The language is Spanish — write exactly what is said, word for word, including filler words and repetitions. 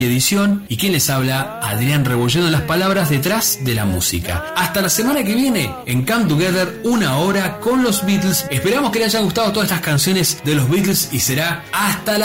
edición, y quien les habla, Adrián Rebolledo, en las palabras detrás de la música. Hasta la semana que viene en Come Together, una hora con los Beatles. Esperamos que les haya gustado todas estas canciones de los Beatles y será hasta la